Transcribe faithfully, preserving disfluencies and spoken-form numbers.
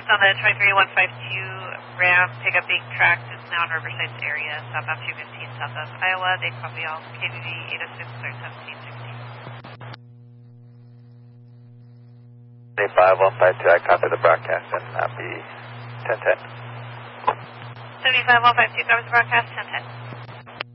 It's on the twenty-three one five two Ram pickup being tracked. It's now in Riverside's area, southbound two fifteen, south of Iowa. They copy all. K B V eight oh six, start seventeen sixty. seventy-five one five two, I copy the broadcast and that'll be ten ten. seventy-five one five two, covers the broadcast, ten ten.